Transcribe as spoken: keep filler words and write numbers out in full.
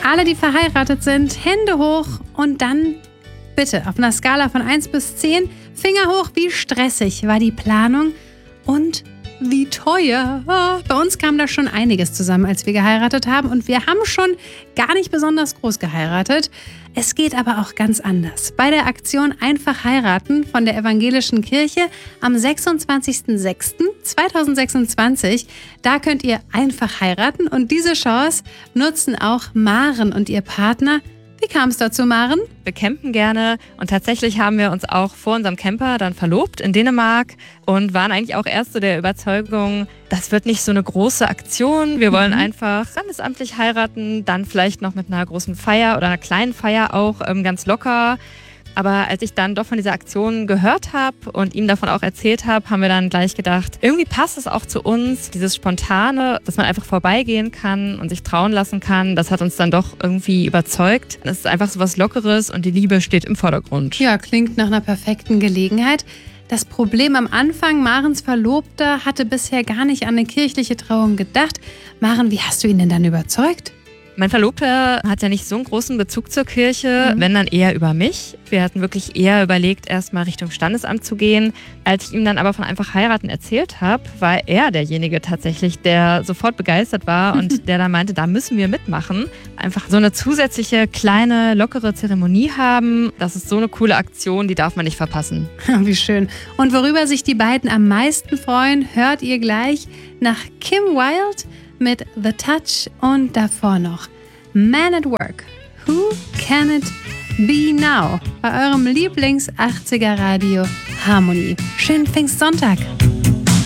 Alle, die verheiratet sind, Hände hoch und dann bitte auf einer Skala von eins bis zehn, Finger hoch, wie stressig war die Planung und wie teuer. Oh, bei uns kam da schon einiges zusammen, als wir geheiratet haben und wir haben schon gar nicht besonders groß geheiratet. Es geht aber auch ganz anders. Bei der Aktion Einfach heiraten von der Evangelischen Kirche am sechsundzwanzigsten sechsten zweitausendsechsundzwanzig, da könnt ihr einfach heiraten und diese Chance nutzen auch Maren und ihr Partner. Wie kam es dazu, Maren? Wir campen gerne und tatsächlich haben wir uns auch vor unserem Camper dann verlobt in Dänemark und waren eigentlich auch erst so der Überzeugung, das wird nicht so eine große Aktion. Wir wollen mhm. einfach standesamtlich heiraten, dann vielleicht noch mit einer großen Feier oder einer kleinen Feier auch ähm, ganz locker. Aber als ich dann doch von dieser Aktion gehört habe und ihm davon auch erzählt habe, haben wir dann gleich gedacht, irgendwie passt es auch zu uns, dieses Spontane, dass man einfach vorbeigehen kann und sich trauen lassen kann. Das hat uns dann doch irgendwie überzeugt. Es ist einfach so was Lockeres und die Liebe steht im Vordergrund. Ja, klingt nach einer perfekten Gelegenheit. Das Problem am Anfang, Marens Verlobter hatte bisher gar nicht an eine kirchliche Trauung gedacht. Maren, wie hast du ihn denn dann überzeugt? Mein Verlobter hat ja nicht so einen großen Bezug zur Kirche, mhm. wenn dann eher über mich. Wir hatten wirklich eher überlegt, erstmal Richtung Standesamt zu gehen. Als ich ihm dann aber von einfach heiraten erzählt habe, war er derjenige tatsächlich, der sofort begeistert war und der dann meinte, da müssen wir mitmachen. Einfach so eine zusätzliche, kleine, lockere Zeremonie haben. Das ist so eine coole Aktion, die darf man nicht verpassen. Wie schön. Und worüber sich die beiden am meisten freuen, hört ihr gleich nach Kim Wilde mit The Touch und davor noch Man at Work. Who can it be now? Bei eurem Lieblings-achtziger Radio Harmonie. Schönen Pfingstsonntag.